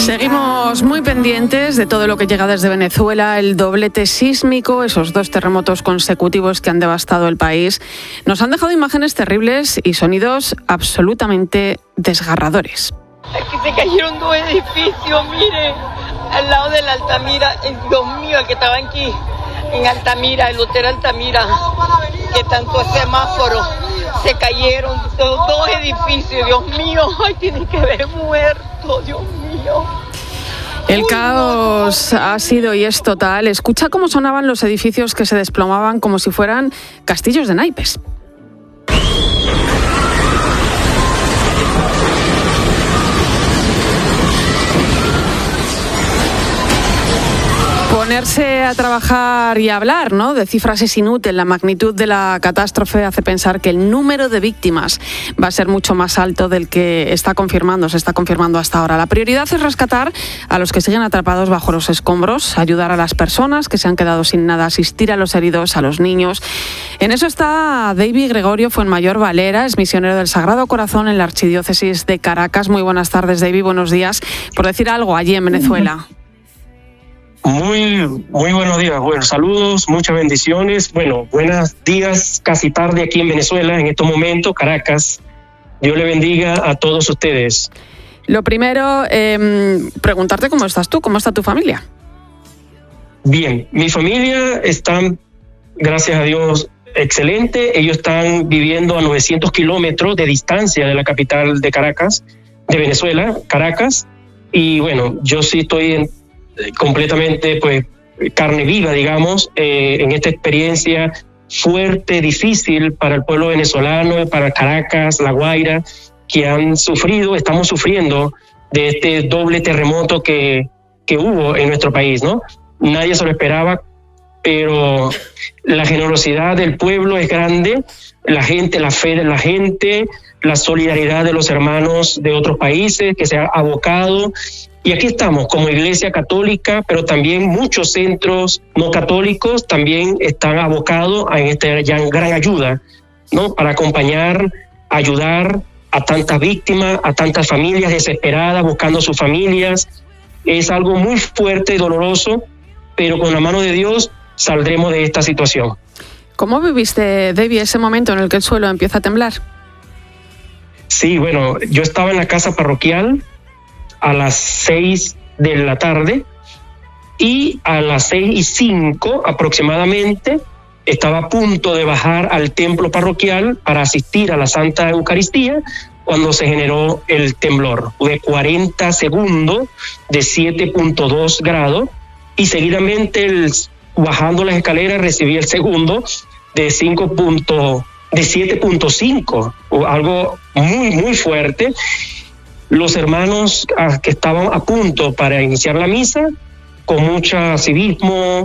Seguimos muy pendientes de todo lo que llega desde Venezuela, el doblete sísmico, esos 2 terremotos consecutivos que han devastado el país. Nos han dejado imágenes terribles y sonidos absolutamente desgarradores. Aquí se cayeron 2 edificios, mire, al lado de la Altamira. Dios mío, el que estaba aquí en Altamira, el hotel Altamira, que tanto semáforo, se cayeron 2 edificios. Dios mío, ay, tienen que haber muerto, Dios mío. El caos ha sido y es total. Escucha cómo sonaban los edificios que se desplomaban como si fueran castillos de naipes. Ponerse a trabajar y hablar, ¿no?, de cifras es inútil. La magnitud de la catástrofe hace pensar que el número de víctimas va a ser mucho más alto del que se está confirmando hasta ahora. La prioridad es rescatar a los que siguen atrapados bajo los escombros, ayudar a las personas que se han quedado sin nada, asistir a los heridos, a los niños. En eso está David Gregorio Fuenmayor Valera, es misionero del Sagrado Corazón en la Archidiócesis de Caracas. Muy buenas tardes, David, buenos días. Por decir algo, allí en Venezuela. Muy buenos días. Bueno, saludos, muchas bendiciones. Bueno, buenos días, casi tarde aquí en Venezuela, en estos momentos, Caracas. Dios le bendiga a todos ustedes. Lo primero, preguntarte cómo estás tú, cómo está tu familia. Bien, mi familia está, gracias a Dios, excelente. Ellos están viviendo a 900 kilómetros de distancia de la capital de Caracas, de Venezuela, Caracas. Y bueno, yo sí estoy completamente, pues, carne viva, digamos, en esta experiencia fuerte, difícil para el pueblo venezolano, para Caracas, La Guaira, que estamos sufriendo de este doble terremoto que hubo en nuestro país, ¿no? Nadie se lo esperaba, pero la generosidad del pueblo es grande, la gente, la fe de la gente, la solidaridad de los hermanos de otros países que se ha abocado. Y aquí estamos como Iglesia Católica, pero también muchos centros no católicos también están abocados a esta gran ayuda, ¿no?, para acompañar, ayudar a tantas víctimas, a tantas familias desesperadas buscando sus familias. Es algo muy fuerte y doloroso, pero con la mano de Dios saldremos de esta situación. ¿Cómo viviste, David, ese momento en el que el suelo empieza a temblar? Sí, bueno, yo estaba en la casa parroquial a las 6 de la tarde y a las 6:05 aproximadamente estaba a punto de bajar al templo parroquial para asistir a la Santa Eucaristía cuando se generó el temblor de 40 segundos de 7.2 grados y seguidamente bajando las escaleras recibí el segundo de 7.5, algo muy fuerte. Los hermanos que estaban a punto para iniciar la misa, con mucho civismo,